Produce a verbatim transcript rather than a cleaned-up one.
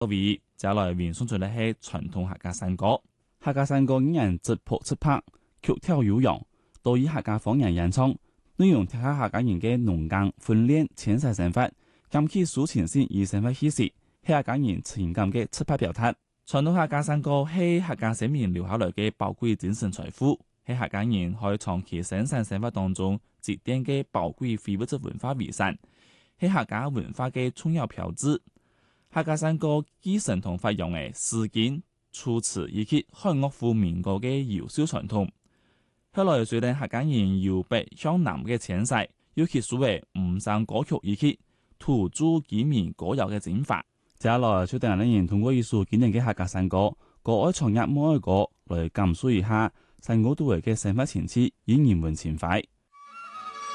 各位接來運送出嚟係傳統客家山歌，客家山歌依然直撲直拍，曲調悠揚，多以客家方言演唱，內容貼合客家人嘅農耕、訓練、遷徙生活，兼具抒情性與生活氣息，係客家人情感嘅直拍表達。傳統客家山歌係客家先民留下來嘅寶貴精神財富，係客家人可以長期生產生活當中積澱嘅寶貴非物質文化遺產，係客家文化嘅重要標誌。客家山歌繼承同發揚嘅詩經、楚辭以及漢樂府民歌嘅優秀傳統。後來隨着客家人由北向南嘅遷徙，尤其所謂五聲歌曲以及土著居民歌謠嘅進化。接下來就等人通過一首經典嘅客家山歌，歌愛唱入愛歌，來感受一下山歌都會嘅生活情趣與人文情懷。